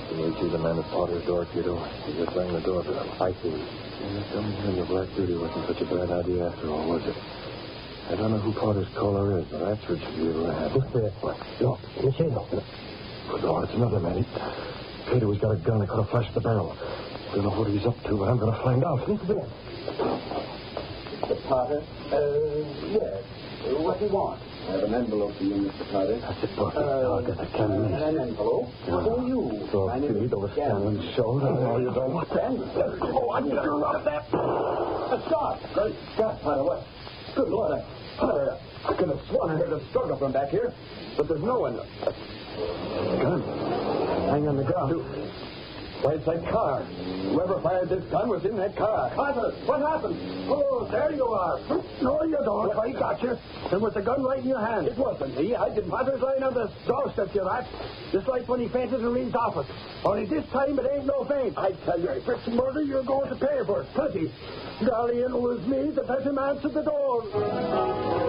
Can you see the man at Potter's door, kiddo? He just rang the doorbell. I see. And it comes in the Black Beauty wasn't such a bad idea after all, was it? I don't know who Potter's caller is, but Ratford should be able to have it. What? Look, Michelle. Good Lord, it's another man. Peter, he's got a gun. I could have flashed the barrel. I don't know what he's up to, but I'm going to find out. Mr. Bill. Mr. Potter? Yes. What do you want? I have an envelope for you, Mr. Potter. That's it, Bucky. I'll get the cannon. An envelope? Yeah. Who are you? So, Billy, those cannons showed. No, you don't. What then? Oh, I'm going to run that. Stop! Great Scott, Potter, what? Good Lord, Potter, I could have sworn I heard a struggle from back here, but there's no one. Gun. Hang on the ground. Why, it's that car. Whoever fired this gun was in that car. Potter, what happened? Oh, there you are. No, you don't. I got you. And with the gun right in your hand. It wasn't me. I didn't. Potter's lying on the doorstep, you rat. Just like when he fainted in Reed's office. Only this time it ain't no faint. I tell you, if it's murder, you're going to pay for it. Plenty. Golly, it was me that let him answer the door.